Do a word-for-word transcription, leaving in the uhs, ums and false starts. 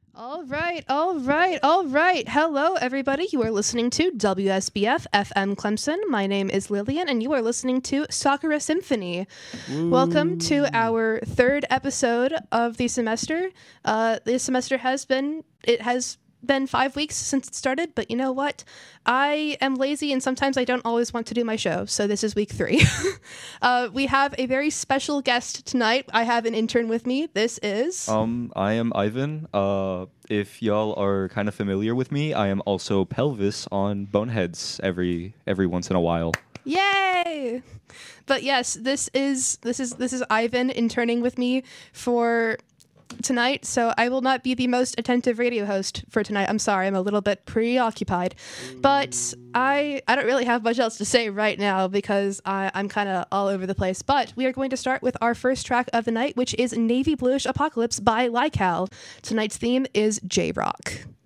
All right, all right, all right. Hello, everybody. You are listening to W S B F F M Clemson. My name is Lillian, and you are listening to Sakura Symphony. Ooh. Welcome to our third episode of the semester. Uh, this semester has been, it has been five weeks since it started, but you know what? I am lazy, and sometimes I don't always want to do my show, so this is week three. uh, we have a very special guest tonight. I have an intern with me. This is... Um, I am Ivan. Uh, if y'all are kind of familiar with me, I am also Pelvis on Boneheads every every once in a while. Yay! But yes, this is this is this is Ivan interning with me for tonight, so I will not be the most attentive radio host for tonight. I'm sorry, I'm a little bit preoccupied. But I I don't really have much else to say right now because I, I'm kind of all over the place. But we are going to start with our first track of the night, which is Navy Bluish Apocalypse by Lycal. Tonight's theme is J-Rock.